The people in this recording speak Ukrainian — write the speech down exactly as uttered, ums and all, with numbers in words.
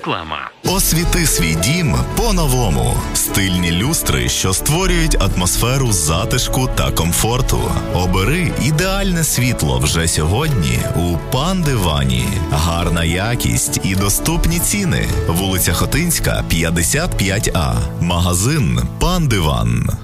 Реклама. Освіти свій дім по-новому. Стильні люстри, що створюють атмосферу затишку та комфорту. Обери ідеальне світло вже сьогодні у Пан Дивані. Гарна якість і доступні ціни. Вулиця Хотинська, п'ятдесят п'ять А. Магазин Пан Диван.